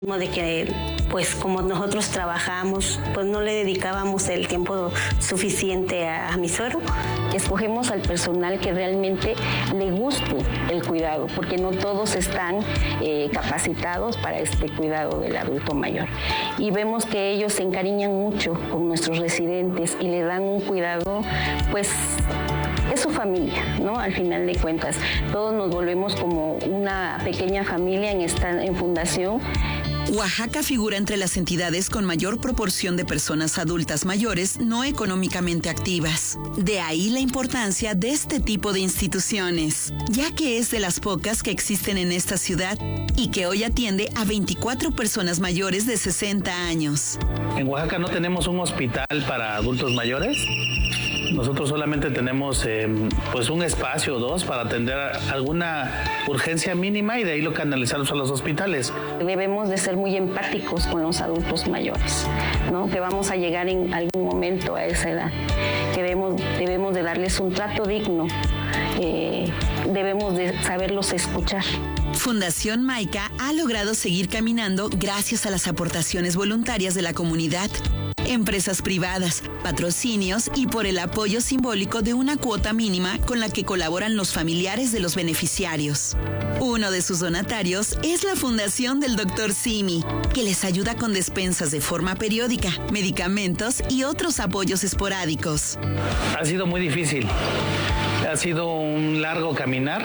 De que pues como nosotros trabajamos, pues no le dedicábamos el tiempo suficiente a mi suegro. Escogemos al personal que realmente le guste el cuidado, porque no todos están capacitados para este cuidado del adulto mayor. Y vemos que ellos se encariñan mucho con nuestros residentes y le dan un cuidado, pues es su familia, ¿no? Al final de cuentas, todos nos volvemos como una pequeña familia en Fundación. Oaxaca figura entre las entidades con mayor proporción de personas adultas mayores no económicamente activas. De ahí la importancia de este tipo de instituciones, ya que es de las pocas que existen en esta ciudad y que hoy atiende a 24 personas mayores de 60 años. En Oaxaca no tenemos un hospital para adultos mayores. Nosotros solamente tenemos pues un espacio o dos para atender alguna urgencia mínima y de ahí lo canalizamos a los hospitales. Debemos de ser muy empáticos con los adultos mayores, ¿no? Que vamos a llegar en algún momento a esa edad, que debemos de darles un trato digno, debemos de saberlos escuchar. Fundación Maica ha logrado seguir caminando gracias a las aportaciones voluntarias de la comunidad, empresas privadas, patrocinios y por el apoyo simbólico de una cuota mínima con la que colaboran los familiares de los beneficiarios. Uno de sus donatarios es la Fundación del Dr. Simi, que les ayuda con despensas de forma periódica, medicamentos y otros apoyos esporádicos. Ha sido muy difícil, ha sido un largo caminar.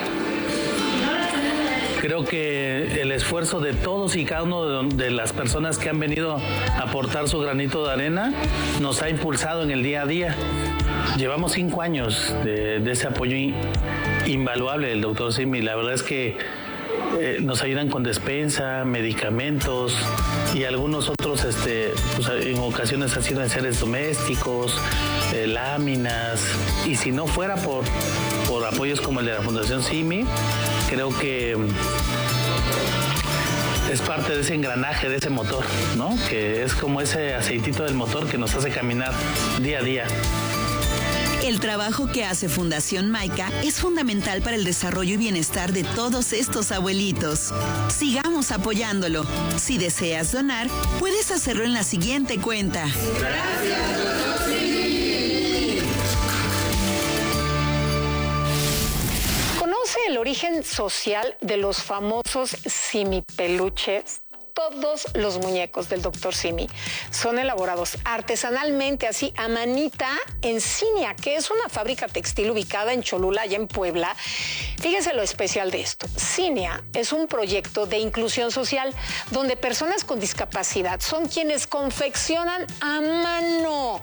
Creo que el esfuerzo de todos y cada uno de las personas que han venido a aportar su granito de arena nos ha impulsado en el día a día. Llevamos 5 años de ese apoyo invaluable del Dr. Simi. La verdad es que nos ayudan con despensa, medicamentos y algunos otros, pues en ocasiones ha sido en seres domésticos, láminas. Y si no fuera por apoyos como el de la Fundación Simi, creo que es parte de ese engranaje, de ese motor, ¿no? Que es como ese aceitito del motor que nos hace caminar día a día. El trabajo que hace Fundación Maica es fundamental para el desarrollo y bienestar de todos estos abuelitos. Sigamos apoyándolo. Si deseas donar, puedes hacerlo en la siguiente cuenta. Gracias, doctor Simi. ¿Conoce el origen social de los famosos simipeluches? Todos los muñecos del Dr. Simi son elaborados artesanalmente, así a manita, en Cinia, que es una fábrica textil ubicada en Cholula, allá en Puebla. Fíjese lo especial de esto. Cinia es un proyecto de inclusión social donde personas con discapacidad son quienes confeccionan a mano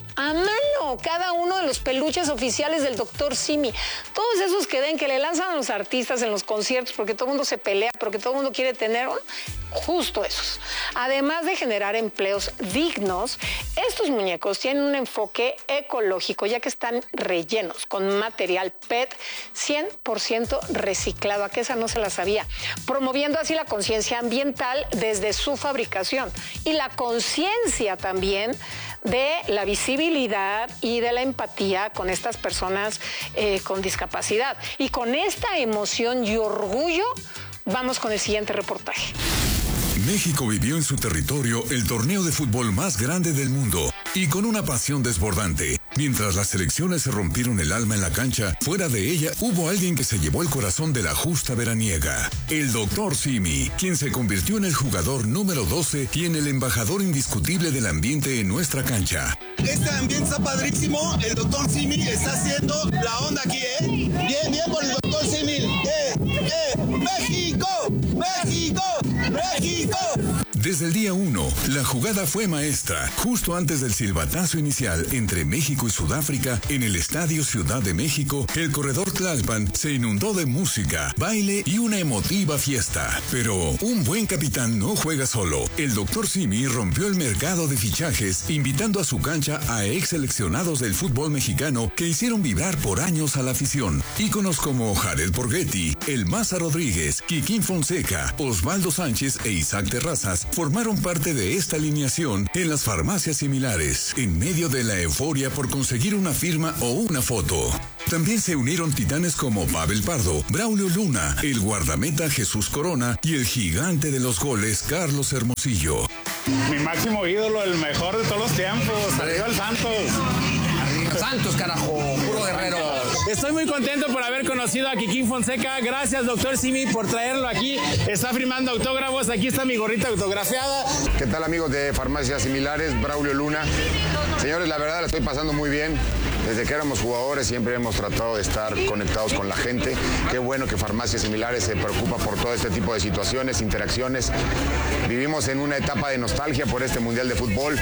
cada uno de los peluches oficiales del Dr. Simi. Todos esos que ven que le lanzan a los artistas en los conciertos porque todo el mundo se pelea, porque todo el mundo quiere tener, justo esos. Además de generar empleos dignos, estos muñecos tienen un enfoque ecológico, ya que están rellenos con material PET 100% reciclado. ¿A qué esa no se la sabía? Promoviendo así la conciencia ambiental desde su fabricación y la conciencia también de la visibilidad y de la empatía con estas personas con discapacidad. Y con esta emoción y orgullo, vamos con el siguiente reportaje. México vivió en su territorio el torneo de fútbol más grande del mundo y con una pasión desbordante. Mientras las selecciones se rompieron el alma en la cancha, fuera de ella hubo alguien que se llevó el corazón de la justa veraniega. El Dr. Simi, quien se convirtió en el jugador número 12 y en el embajador indiscutible del ambiente en nuestra cancha. Este ambiente está padrísimo. El Dr. Simi está haciendo la onda aquí, ¿eh? Bien por el Dr. Simi. ¡México! ¡México! ¡México! Desde el día 1, la jugada fue maestra. Justo antes del silbatazo inicial entre México y Sudáfrica, en el Estadio Ciudad de México, el corredor Tlalpan se inundó de música, baile y una emotiva fiesta. Pero un buen capitán no juega solo. El Dr. Simi rompió el mercado de fichajes, invitando a su cancha a ex seleccionados del fútbol mexicano que hicieron vibrar por años a la afición. Íconos como Jared Borghetti, El Maza Rodríguez, Kikín Fonseca, Osvaldo Sánchez e Isaac Terrazas formaron parte de esta alineación en las farmacias similares, en medio de la euforia por conseguir una firma o una foto. También se unieron titanes como Pavel Pardo, Braulio Luna, el guardameta Jesús Corona y el gigante de los goles Carlos Hermosillo. Mi máximo ídolo, el mejor de todos los tiempos, arriba el Santos. Arriba Santos, carajo, puro guerrero. Estoy muy contento por haber conocido a Kikín Fonseca. Gracias, doctor Simi, por traerlo aquí. Está firmando autógrafos. Aquí está mi gorrita autografiada. ¿Qué tal, amigos de Farmacias Similares? Braulio Luna. Señores, la verdad la estoy pasando muy bien. Desde que éramos jugadores siempre hemos tratado de estar conectados con la gente. Qué bueno que Farmacias Similares se preocupa por todo este tipo de situaciones, interacciones. Vivimos en una etapa de nostalgia por este Mundial de Fútbol.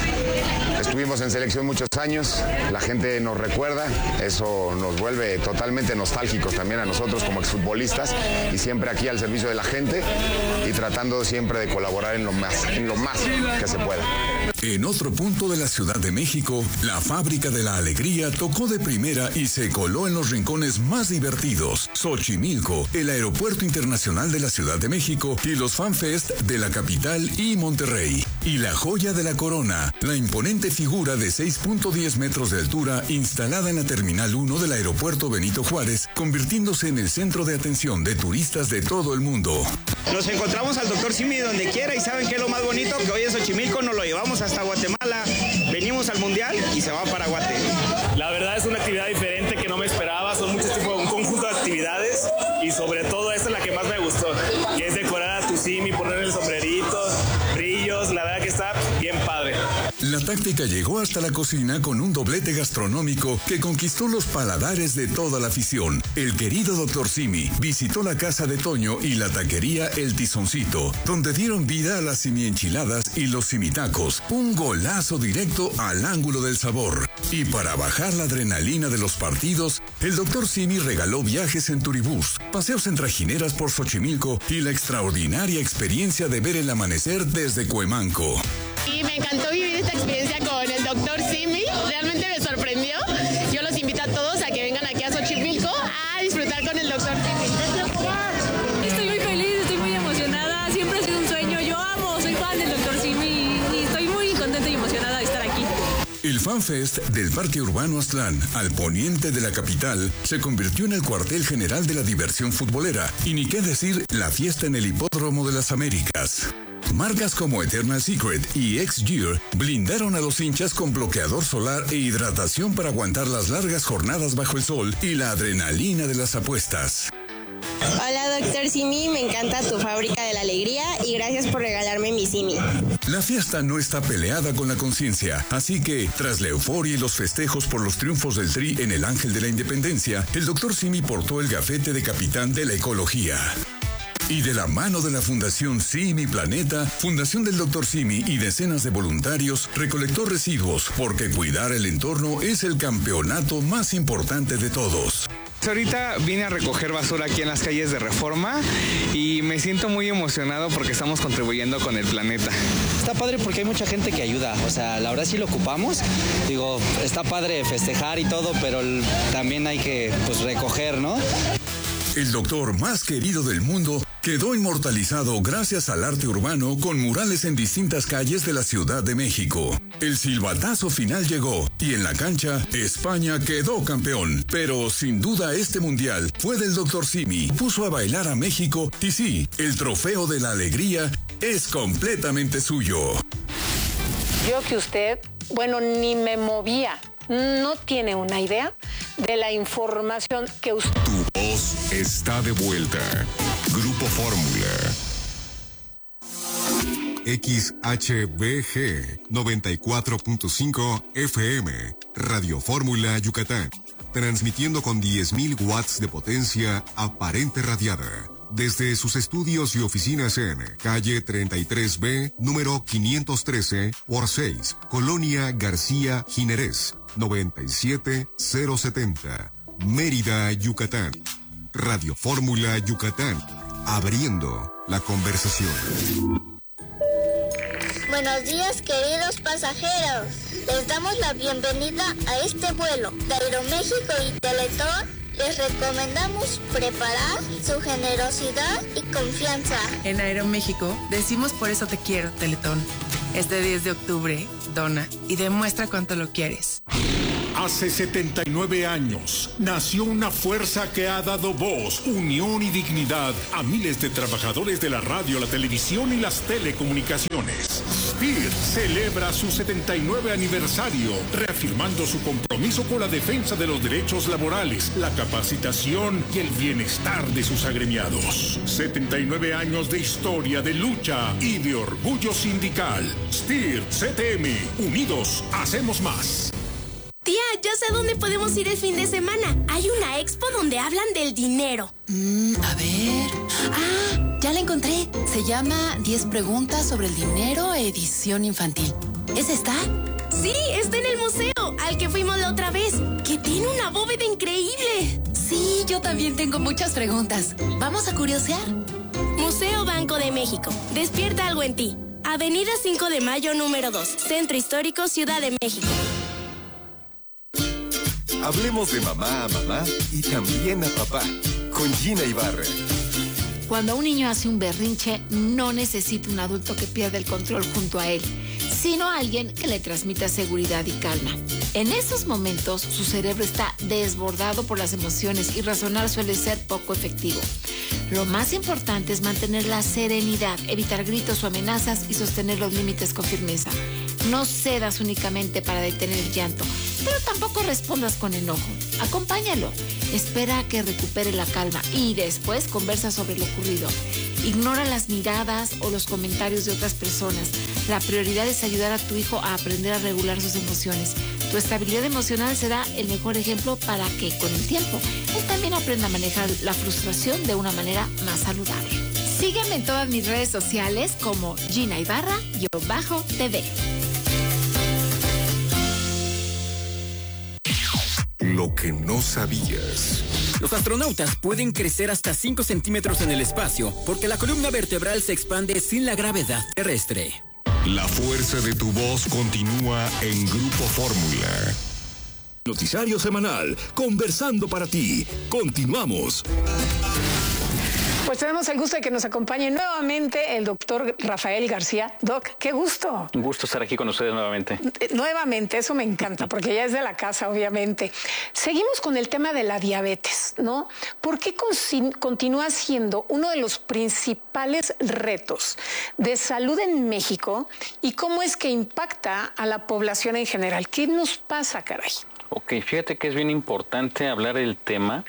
Estuvimos en selección muchos años, la gente nos recuerda, eso nos vuelve totalmente nostálgicos también a nosotros como exfutbolistas y siempre aquí al servicio de la gente y tratando siempre de colaborar en lo más que se pueda. En otro punto de la Ciudad de México, la Fábrica de la Alegría tocó de primera y se coló en los rincones más divertidos. Xochimilco, el Aeropuerto Internacional de la Ciudad de México y los FanFest de la capital y Monterrey. Y la joya de la corona, la imponente figura de 6.10 metros de altura instalada en la Terminal 1 del Aeropuerto Benito Juárez, convirtiéndose en el centro de atención de turistas de todo el mundo. Nos encontramos al doctor Simi donde quiera y ¿saben qué es lo más bonito? Que hoy en Xochimilco nos lo llevamos hasta Guatemala, venimos al Mundial y se va para Guate. La verdad es una actividad diferente que no me esperaba, son muchos tipos, un conjunto de actividades y sobre todo esta es la que más me gustó, que es decorar a tu Simi, ponerle el sombrerito, brillos, la verdad que está bien padre. La táctica llegó hasta la cocina con un doblete gastronómico que conquistó los paladares de toda la afición. El querido Dr. Simi visitó la casa de Toño y la taquería El Tizoncito, donde dieron vida a las simienchiladas y los simitacos, un golazo directo al ángulo del sabor. Y para bajar la adrenalina de los partidos, el Dr. Simi regaló viajes en turibús, paseos en trajineras por Xochimilco y la extraordinaria experiencia de ver el amanecer desde Cuemanco. Y me encantó vivir esta experiencia con el doctor Simi, realmente me sorprendió. Yo los invito a todos a que vengan aquí a Xochimilco a disfrutar con el doctor Simi. Estoy muy feliz, estoy muy emocionada, siempre ha sido un sueño, soy fan del doctor Simi y estoy muy contenta y emocionada de estar aquí. El FanFest del Parque Urbano Aztlán, al poniente de la capital, se convirtió en el cuartel general de la diversión futbolera y ni qué decir la fiesta en el Hipódromo de las Américas. Marcas como Eternal Secret y X-Gear blindaron a los hinchas con bloqueador solar e hidratación para aguantar las largas jornadas bajo el sol y la adrenalina de las apuestas. Hola, doctor Simi, me encanta tu Fábrica de la Alegría y gracias por regalarme mi Simi. La fiesta no está peleada con la conciencia, así que, tras la euforia y los festejos por los triunfos del Tri en el Ángel de la Independencia, el doctor Simi portó el gafete de capitán de la ecología. Y de la mano de la Fundación Simi Planeta, Fundación del Dr. Simi y decenas de voluntarios recolectó residuos porque cuidar el entorno es el campeonato más importante de todos. Ahorita vine a recoger basura aquí en las calles de Reforma y me siento muy emocionado porque estamos contribuyendo con el planeta. Está padre porque hay mucha gente que ayuda, o sea, la verdad sí lo ocupamos. Digo, está padre festejar y todo, pero también hay que recoger, ¿no? El doctor más querido del mundo quedó inmortalizado gracias al arte urbano con murales en distintas calles de la Ciudad de México. El silbatazo final llegó y en la cancha España quedó campeón. Pero sin duda este mundial fue del Dr. Simi. Puso a bailar a México y sí, el trofeo de la alegría es completamente suyo. Yo que usted, ni me movía. No tiene una idea de la información que usted... Tu voz está de vuelta. Grupo Fórmula. XHBG 94.5 FM. Radio Fórmula Yucatán. Transmitiendo con 10.000 watts de potencia aparente radiada. Desde sus estudios y oficinas en calle 33B, número 513 por 6, Colonia García Jiménez, 97070, Mérida, Yucatán. Radio Fórmula Yucatán, abriendo la conversación. Buenos días, queridos pasajeros. Les damos la bienvenida a este vuelo de Aeroméxico y Teletón. Les recomendamos preparar su generosidad y confianza. En Aeroméxico decimos por eso te quiero, Teletón. Este 10 de octubre, dona y demuestra cuánto lo quieres. Hace 79 años nació una fuerza que ha dado voz, unión y dignidad a miles de trabajadores de la radio, la televisión y las telecomunicaciones. SPIR celebra su 79 aniversario, reafirmando su compromiso con la defensa de los derechos laborales, la capacitación y el bienestar de sus agremiados. 79 años de historia, de lucha y de orgullo sindical. SPIR, CTM, unidos, hacemos más. Tía, ya sé dónde podemos ir el fin de semana. Hay una expo donde hablan del dinero. A ver... ¡Ah! Ya la encontré. Se llama 10 preguntas sobre el dinero, edición infantil. ¿Es esta? Sí, está en el museo, al que fuimos la otra vez, que tiene una bóveda increíble. Sí, yo también tengo muchas preguntas. ¿Vamos a curiosear? Museo Banco de México. Despierta algo en ti. Avenida 5 de Mayo, número 2. Centro Histórico, Ciudad de México. Hablemos de mamá a mamá y también a papá, con Gina Ibarra. Cuando un niño hace un berrinche, no necesita un adulto que pierda el control junto a él, sino alguien que le transmita seguridad y calma. En esos momentos, su cerebro está desbordado por las emociones y razonar suele ser poco efectivo. Lo más importante es mantener la serenidad, evitar gritos o amenazas y sostener los límites con firmeza. No cedas únicamente para detener el llanto, pero tampoco respondas con enojo. Acompáñalo, espera a que recupere la calma y después conversa sobre lo ocurrido. Ignora las miradas o los comentarios de otras personas. La prioridad es ayudar a tu hijo a aprender a regular sus emociones. Tu estabilidad emocional será el mejor ejemplo para que, con el tiempo, él también aprenda a manejar la frustración de una manera más saludable. Sígueme en todas mis redes sociales como Gina Ibarra-TV. Lo que no sabías. Los astronautas pueden crecer hasta 5 centímetros en el espacio porque la columna vertebral se expande sin la gravedad terrestre. La fuerza de tu voz continúa en Grupo Fórmula. Noticiario semanal, conversando para ti. Continuamos. Pues tenemos el gusto de que nos acompañe nuevamente el doctor Rafael García. Doc, qué gusto. Un gusto estar aquí con ustedes nuevamente. Nuevamente, eso me encanta, porque ya es de la casa, obviamente. Seguimos con el tema de la diabetes, ¿no? ¿Por qué continúa siendo uno de los principales retos de salud en México y cómo es que impacta a la población en general? ¿Qué nos pasa, caray? Ok, fíjate que es bien importante hablar del tema.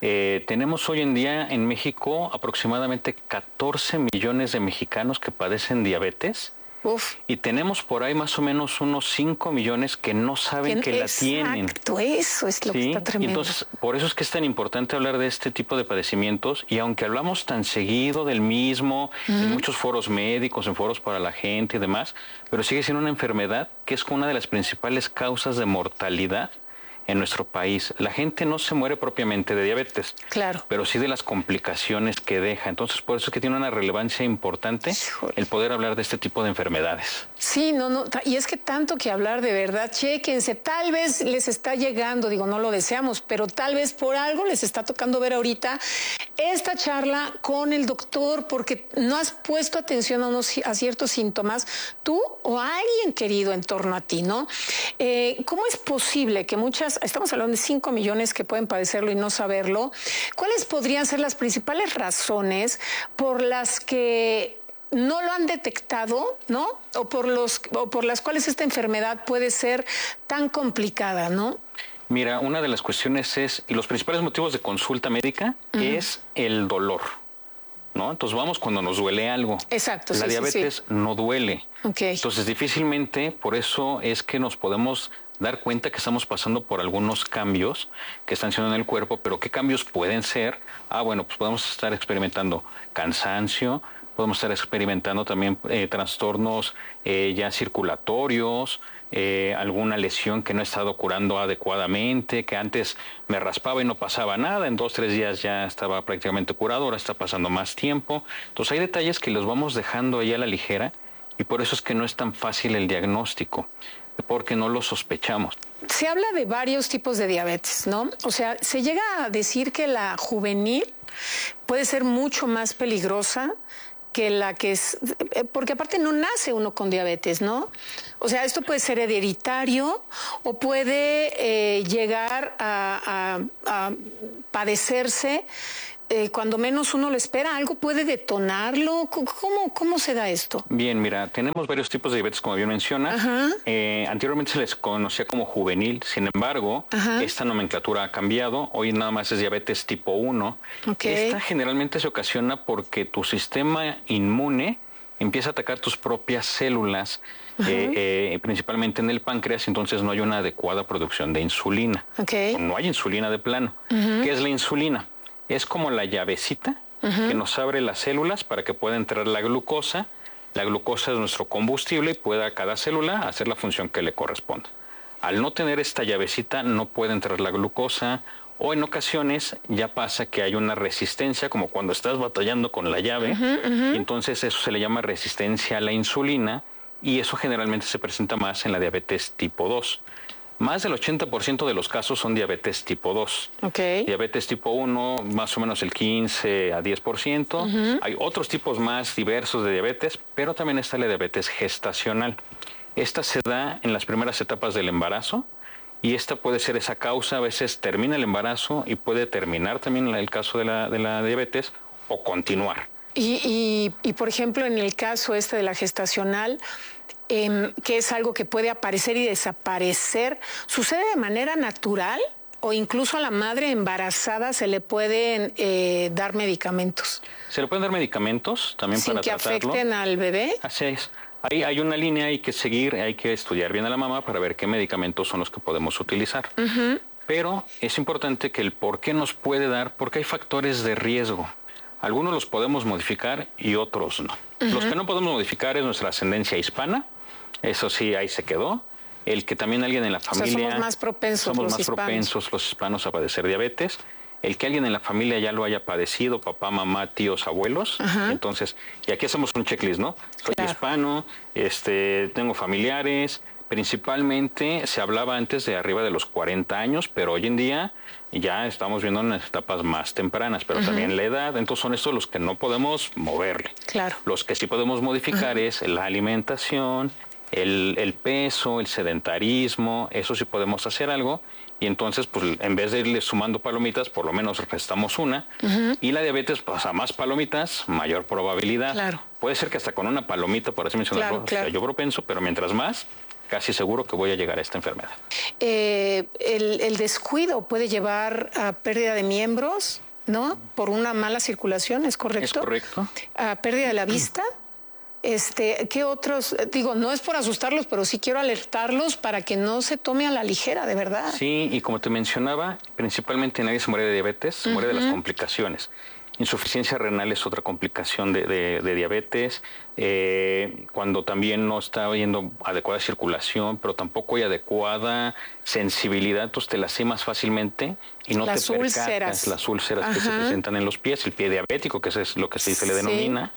Tenemos hoy en día en México aproximadamente 14 millones de mexicanos que padecen diabetes. Uf. Y tenemos por ahí más o menos unos 5 millones que no saben que la tienen. Exacto, eso es lo que está tremendo. Y entonces, por eso es que es tan importante hablar de este tipo de padecimientos. Y aunque hablamos tan seguido del mismo, en muchos foros médicos, en foros para la gente y demás, pero sigue siendo una enfermedad que es una de las principales causas de mortalidad en nuestro país. La gente no se muere propiamente de diabetes, claro, pero sí de las complicaciones que deja. Entonces, por eso es que tiene una relevancia importante el poder hablar de este tipo de enfermedades. Sí, no, y es que tanto que hablar, de verdad, chéquense, tal vez les está llegando, digo, no lo deseamos, pero tal vez por algo les está tocando ver ahorita esta charla con el doctor, porque no has puesto atención a ciertos síntomas, tú o alguien querido en torno a ti, ¿no? ¿Cómo es posible que estamos hablando de 5 millones que pueden padecerlo y no saberlo? ¿Cuáles podrían ser las principales razones por las que no lo han detectado, ¿no? O por las cuales esta enfermedad puede ser tan complicada, ¿no? Mira, una de las cuestiones es, y los principales motivos de consulta médica es el dolor, ¿no? Entonces vamos cuando nos duele algo. Exacto. La diabetes no duele. Okay. Entonces difícilmente, por eso es que nos podemos dar cuenta que estamos pasando por algunos cambios que están siendo en el cuerpo, pero ¿qué cambios pueden ser? Bueno, pues podemos estar experimentando cansancio, podemos estar experimentando también trastornos ya circulatorios, alguna lesión que no he estado curando adecuadamente, que antes me raspaba y no pasaba nada, en 2 o 3 días ya estaba prácticamente curado, ahora está pasando más tiempo. Entonces hay detalles que los vamos dejando ahí a la ligera y por eso es que no es tan fácil el diagnóstico, porque no lo sospechamos. Se habla de varios tipos de diabetes, ¿no? O sea, se llega a decir que la juvenil puede ser mucho más peligrosa que es, porque aparte no nace uno con diabetes, ¿no? O sea, esto puede ser hereditario o puede llegar a padecerse cuando menos uno lo espera. ¿Algo puede detonarlo? ¿Cómo se da esto? Bien, mira, tenemos varios tipos de diabetes, como bien menciona. Anteriormente se les conocía como juvenil, sin embargo, esta nomenclatura ha cambiado. Hoy nada más es diabetes tipo 1. Esta generalmente se ocasiona porque tu sistema inmune empieza a atacar tus propias células, principalmente en el páncreas, entonces no hay una adecuada producción de insulina. No hay insulina de plano. ¿Qué es la insulina? Es como la llavecita que nos abre las células para que pueda entrar la glucosa. La glucosa es nuestro combustible y pueda cada célula hacer la función que le corresponda. Al no tener esta llavecita no puede entrar la glucosa, o en ocasiones ya pasa que hay una resistencia, como cuando estás batallando con la llave, y entonces eso se le llama resistencia a la insulina, y eso generalmente se presenta más en la diabetes tipo 2. Más del 80% de los casos son diabetes tipo 2. Diabetes tipo 1, más o menos el 15 a 10%. Hay otros tipos más diversos de diabetes, pero también está la diabetes gestacional. Esta se da en las primeras etapas del embarazo y esta puede ser esa causa. A veces termina el embarazo y puede terminar también el caso de la diabetes o continuar. Y por ejemplo, en el caso de la gestacional, que es algo que puede aparecer y desaparecer, ¿sucede de manera natural o incluso a la madre embarazada se le pueden dar medicamentos? Se le pueden dar medicamentos también para tratarlo. ¿Sin que afecten al bebé? Así es. Hay una línea, hay que seguir, hay que estudiar bien a la mamá para ver qué medicamentos son los que podemos utilizar. Pero es importante que el por qué nos puede dar, porque hay factores de riesgo. Algunos los podemos modificar y otros no. Los que no podemos modificar es nuestra ascendencia hispana. Eso sí, ahí se quedó. El que también alguien en la familia... O sea, somos más propensos los hispanos a padecer diabetes. El que alguien en la familia ya lo haya padecido, papá, mamá, tíos, abuelos. Entonces, y aquí hacemos un checklist, ¿no? Soy hispano, tengo familiares. Principalmente se hablaba antes de arriba de los 40 años, pero hoy en día ya estamos viendo en etapas más tempranas, pero también la edad. Entonces son estos los que no podemos moverle. Los que sí podemos modificar es la alimentación, el peso, el sedentarismo, eso sí podemos hacer algo. Y entonces, pues, en vez de irle sumando palomitas, por lo menos restamos una. Y la diabetes, pues, a más palomitas, mayor probabilidad. Puede ser que hasta con una palomita, por así mencionarlo, sea yo propenso, pero mientras más, casi seguro que voy a llegar a esta enfermedad. El descuido puede llevar a pérdida de miembros, ¿no? Por una mala circulación, ¿es correcto? Es correcto. A pérdida de la vista. ¿Qué otros? Digo, no es por asustarlos, pero sí quiero alertarlos para que no se tome a la ligera, de verdad. Sí, y como te mencionaba, principalmente nadie se muere de diabetes, se muere de las complicaciones. Insuficiencia renal es otra complicación de diabetes, cuando también no está habiendo adecuada circulación, pero tampoco hay adecuada sensibilidad, entonces te lastimas fácilmente y no te percatas. Las úlceras que se presentan en los pies, el pie diabético, que es lo que se le denomina.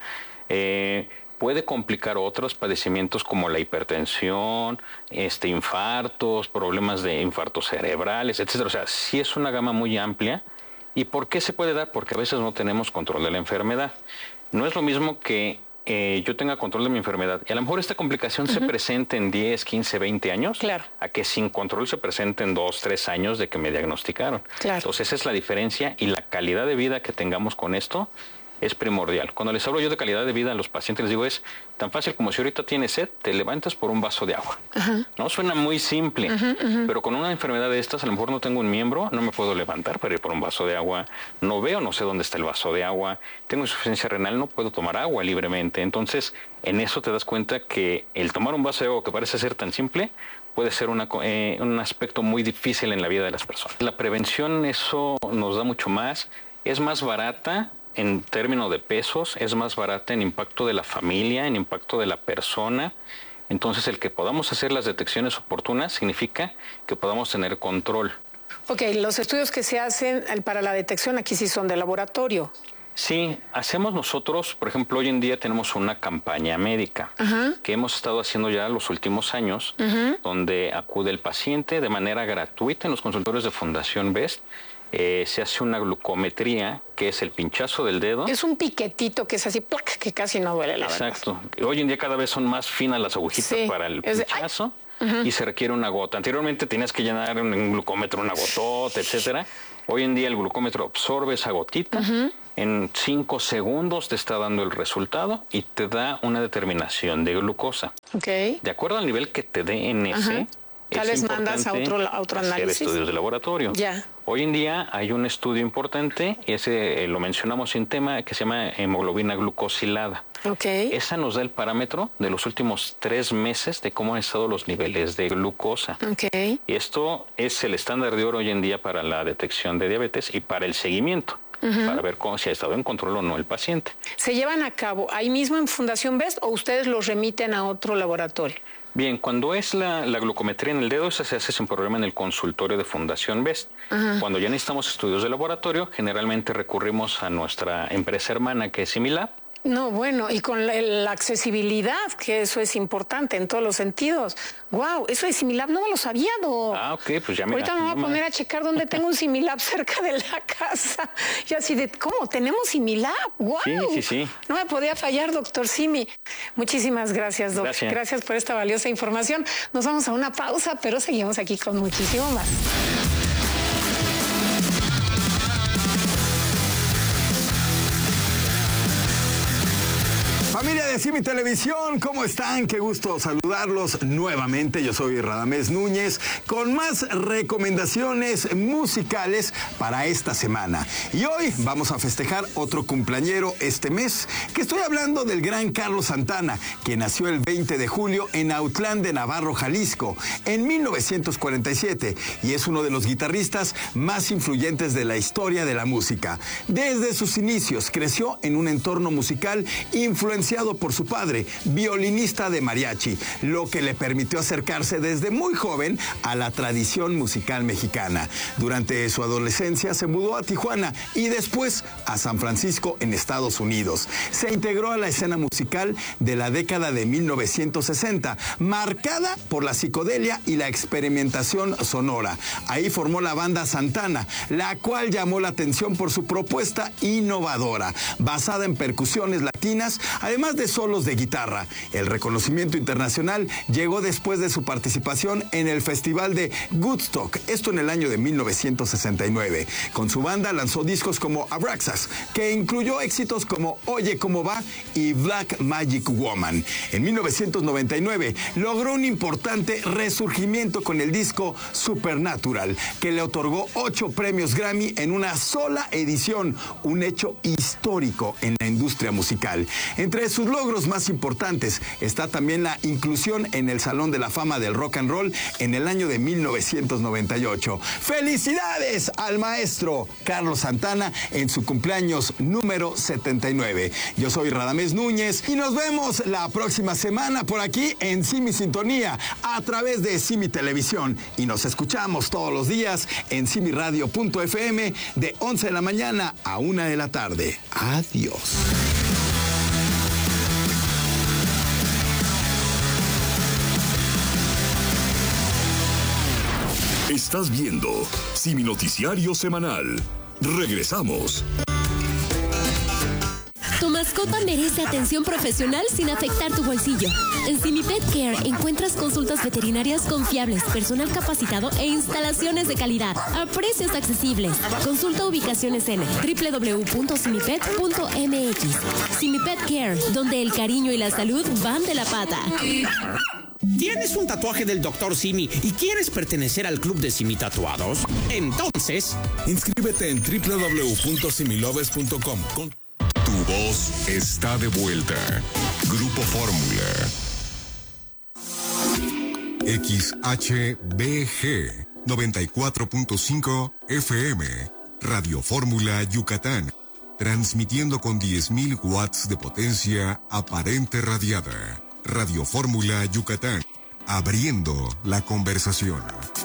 Puede complicar otros padecimientos como la hipertensión, infartos, problemas de infartos cerebrales, etcétera. O sea, sí es una gama muy amplia. ¿Y por qué se puede dar? Porque a veces no tenemos control de la enfermedad. No es lo mismo que yo tenga control de mi enfermedad y a lo mejor esta complicación se presente en 10, 15, 20 años, a que sin control se presente en 2, 3 años de que me diagnosticaron. Entonces esa es la diferencia y la calidad de vida que tengamos con esto es primordial. Cuando les hablo yo de calidad de vida a los pacientes, les digo, es tan fácil como si ahorita tienes sed, te levantas por un vaso de agua. No suena muy simple, pero con una enfermedad de estas, a lo mejor no tengo un miembro, no me puedo levantar para ir por un vaso de agua, no veo, no sé dónde está el vaso de agua, tengo insuficiencia renal, no puedo tomar agua libremente. Entonces, en eso te das cuenta que el tomar un vaso de agua que parece ser tan simple, puede ser un aspecto muy difícil en la vida de las personas. La prevención, eso nos da mucho más, es más barata. En términos de pesos, es más barata en impacto de la familia, en impacto de la persona. Entonces, el que podamos hacer las detecciones oportunas significa que podamos tener control. Ok, los estudios que se hacen para la detección aquí sí son de laboratorio. Sí, hacemos nosotros, por ejemplo, hoy en día tenemos una campaña médica que hemos estado haciendo ya los últimos años, donde acude el paciente de manera gratuita en los consultorios de Fundación Best se hace una glucometría, que es el pinchazo del dedo. Es un piquetito que es así, ¡plac!, que casi no duele, la verdad. Exacto. Hoy en día cada vez son más finas las agujitas para el pinchazo y se requiere una gota. Anteriormente tenías que llenar en un glucómetro una gotota, etcétera. Hoy en día el glucómetro absorbe esa gotita, en 5 segundos te está dando el resultado y te da una determinación de glucosa. Okay. De acuerdo al nivel que te dé en ese, tal vez mandas a otro análisis. Hacer estudios de laboratorio. Ya. Hoy en día hay un estudio importante, ese lo mencionamos en tema, que se llama hemoglobina glucosilada. Okay. Esa nos da el parámetro de los últimos 3 meses de cómo han estado los niveles de glucosa. Okay. Y esto es el estándar de oro hoy en día para la detección de diabetes y para el seguimiento, para ver si ha estado en control o no el paciente. ¿Se llevan a cabo ahí mismo en Fundación Best o ustedes los remiten a otro laboratorio? Bien, cuando es la glucometría en el dedo, esa se hace sin problema en el consultorio de Fundación Best. Cuando ya necesitamos estudios de laboratorio, generalmente recurrimos a nuestra empresa hermana, que es Similab. No, bueno, y con la accesibilidad, que eso es importante en todos los sentidos. Wow, eso de Similab no me lo sabía, Doc. Ah, ok, pues ya me ahorita me voy a poner a checar dónde tengo un Similab cerca de la casa. Y así de, ¿cómo? ¿Tenemos Similab? Wow. Sí. No me podía fallar, doctor Simi. Muchísimas gracias, Doc. Gracias por esta valiosa información. Nos vamos a una pausa, pero seguimos aquí con muchísimo más. Familia de Simi Televisión, ¿cómo están? Qué gusto saludarlos nuevamente. Yo soy Radamés Núñez con más recomendaciones musicales para esta semana. Y hoy vamos a festejar otro cumpleañero este mes, que estoy hablando del gran Carlos Santana, que nació el 20 de julio en Autlán de Navarro, Jalisco, en 1947, y es uno de los guitarristas más influyentes de la historia de la música. Desde sus inicios creció en un entorno musical influenciado por su padre, violinista de mariachi, lo que le permitió acercarse desde muy joven a la tradición musical mexicana. Durante su adolescencia se mudó a Tijuana y después a San Francisco en Estados Unidos. Se integró a la escena musical de la década de 1960, marcada por la psicodelia y la experimentación sonora. Ahí formó la banda Santana, la cual llamó la atención por su propuesta innovadora, basada en percusiones latinas, además de solos de guitarra. El reconocimiento internacional llegó después de su participación en el Festival de Woodstock, esto en el año de 1969. Con su banda lanzó discos como Abraxas, que incluyó éxitos como Oye Cómo Va y Black Magic Woman. En 1999 logró un importante resurgimiento con el disco Supernatural, que le otorgó 8 premios Grammy en una sola edición, un hecho histórico en la industria musical. Entre sus logros más importantes está también la inclusión en el Salón de la Fama del Rock and Roll en el año de 1998. ¡Felicidades al maestro Carlos Santana en su cumpleaños número 79! Yo soy Radamés Núñez y nos vemos la próxima semana por aquí en Simi Sintonía a través de Simi Televisión, y nos escuchamos todos los días en simiradio.fm de 11 de la mañana a 1 de la tarde. Adiós. Estás viendo Simi Noticiario Semanal. Regresamos. Tu mascota merece atención profesional sin afectar tu bolsillo. En Simi Pet Care encuentras consultas veterinarias confiables, personal capacitado e instalaciones de calidad a precios accesibles. Consulta ubicaciones en www.simipet.mx. Simi Pet Care, donde el cariño y la salud van de la pata. ¿Tienes un tatuaje del Dr. Simi y quieres pertenecer al club de Simi Tatuados? Entonces, inscríbete en www.similoves.com. Tu voz está de vuelta. Grupo Fórmula. XHBG 94.5 FM. Radio Fórmula Yucatán. Transmitiendo con 10.000 watts de potencia aparente radiada. Radio Fórmula Yucatán, abriendo la conversación.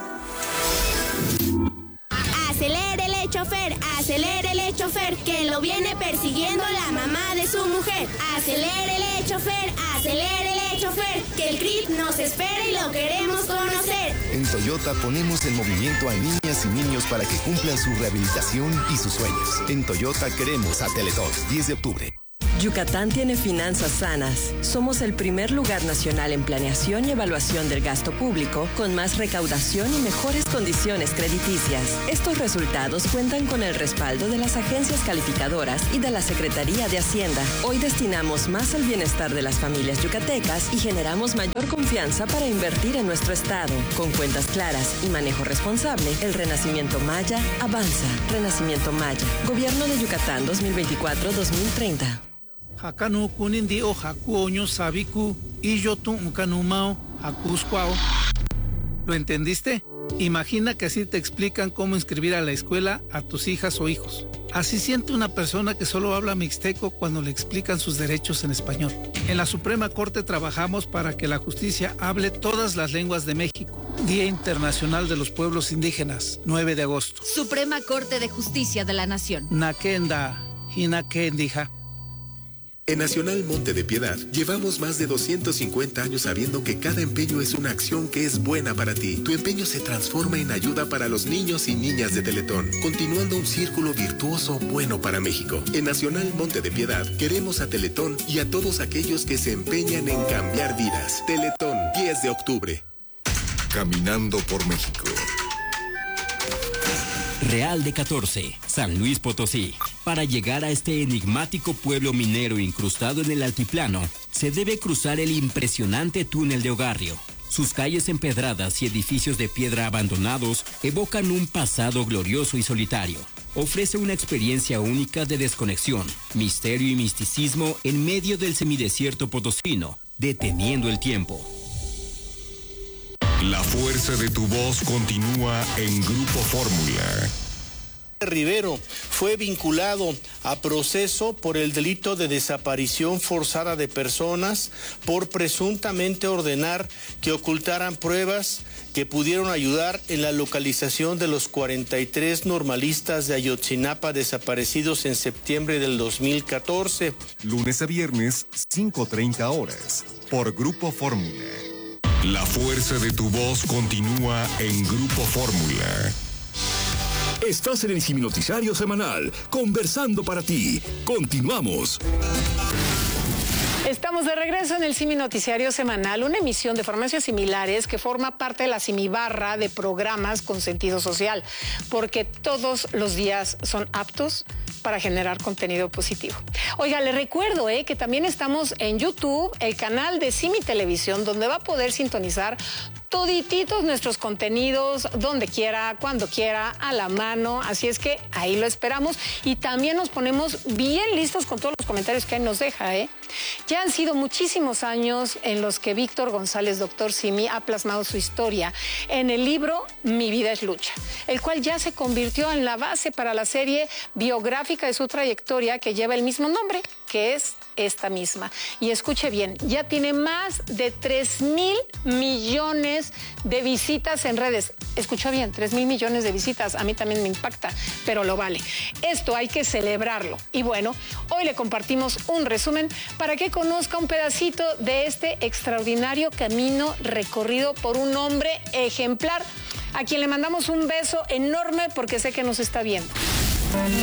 Acelérele, chofer, que lo viene persiguiendo la mamá de su mujer. Acelérele, chofer, que el CRIT nos espera y lo queremos conocer. En Toyota ponemos en movimiento a niñas y niños para que cumplan su rehabilitación y sus sueños. En Toyota queremos a Teletón, 10 de octubre. Yucatán tiene finanzas sanas. Somos el primer lugar nacional en planeación y evaluación del gasto público, con más recaudación y mejores condiciones crediticias. Estos resultados cuentan con el respaldo de las agencias calificadoras y de la Secretaría de Hacienda. Hoy destinamos más al bienestar de las familias yucatecas y generamos mayor confianza para invertir en nuestro estado. Con cuentas claras y manejo responsable, el Renacimiento Maya avanza. Renacimiento Maya. Gobierno de Yucatán 2024-2030. Hakanu kunindi o hakuoño sabiku y yo tu kanumao hakuscuao. ¿Lo entendiste? Imagina que así te explican cómo inscribir a la escuela a tus hijas o hijos. Así siente una persona que solo habla mixteco cuando le explican sus derechos en español. En la Suprema Corte trabajamos para que la justicia hable todas las lenguas de México. Día Internacional de los Pueblos Indígenas, 9 de agosto. Suprema Corte de Justicia de la Nación. Nakenda, hinakendija. En Nacional Monte de Piedad, llevamos más de 250 años sabiendo que cada empeño es una acción que es buena para ti. Tu empeño se transforma en ayuda para los niños y niñas de Teletón, continuando un círculo virtuoso bueno para México. En Nacional Monte de Piedad, queremos a Teletón y a todos aquellos que se empeñan en cambiar vidas. Teletón, 10 de octubre. Caminando por México. Real de 14, San Luis Potosí. Para llegar a este enigmático pueblo minero incrustado en el altiplano, se debe cruzar el impresionante túnel de Ogarrio. Sus calles empedradas y edificios de piedra abandonados evocan un pasado glorioso y solitario. Ofrece una experiencia única de desconexión, misterio y misticismo en medio del semidesierto potosino, deteniendo el tiempo. La fuerza de tu voz continúa en Grupo Fórmula. Rivero fue vinculado a proceso por el delito de desaparición forzada de personas por presuntamente ordenar que ocultaran pruebas que pudieron ayudar en la localización de los 43 normalistas de Ayotzinapa desaparecidos en septiembre del 2014. Lunes a viernes, 5:30 horas, por Grupo Fórmula. La fuerza de tu voz continúa en Grupo Fórmula. Estás en el Siminoticiario Semanal, conversando para ti. Continuamos. Estamos de regreso en el Siminoticiario Semanal, una emisión de formaciones similares que forma parte de la Simibarra de programas con sentido social, porque todos los días son aptos para generar contenido positivo. Oiga, le recuerdo que también estamos en YouTube, el canal de Simi Televisión, donde va a poder sintonizar todititos nuestros contenidos, donde quiera, cuando quiera, a la mano. Así es que ahí lo esperamos y también nos ponemos bien listos con todos los comentarios que él nos deja. Ya han sido muchísimos años en los que Víctor González, Dr. Simi, ha plasmado su historia en el libro Mi vida es lucha, el cual ya se convirtió en la base para la serie biográfica de su trayectoria que lleva el mismo nombre, que es esta misma. Y escuche bien, ya tiene más de 3,000 millones de visitas en redes. Escuchó bien, 3,000 millones de visitas. A mí también me impacta, pero lo vale. Esto hay que celebrarlo. Y bueno, hoy le compartimos un resumen para que conozca un pedacito de este extraordinario camino recorrido por un hombre ejemplar, a quien le mandamos un beso enorme porque sé que nos está viendo.